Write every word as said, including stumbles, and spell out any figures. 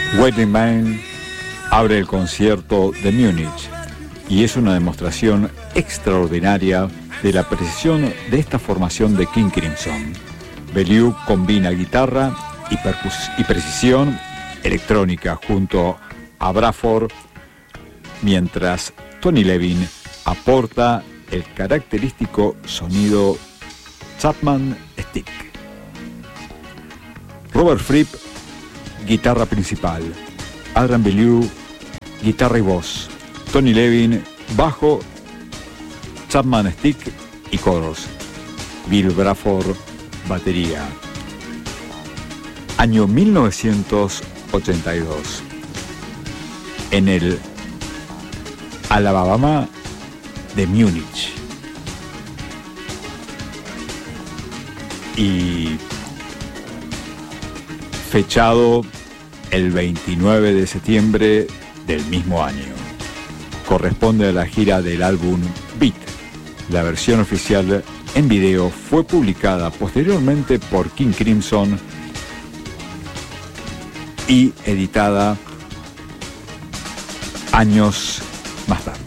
Wedding Band abre el concierto de Múnich y es una demostración extraordinaria de la precisión de esta formación de King Crimson. Bellew combina guitarra y, percus- y precisión electrónica junto a Bradford, mientras Tony Levin aporta el característico sonido Chapman Stick. Robert Fripp, guitarra principal. Adrian Bellew, guitarra y voz. Tony Levin, bajo. Chapman Stick y coros. Bill Bradford, batería. Año mil novecientos ochenta y dos. En el Alabama de Múnich. Y fechado el veintinueve de septiembre del mismo año. Corresponde a la gira del álbum Beat. La versión oficial en video fue publicada posteriormente por King Crimson y editada años más tarde.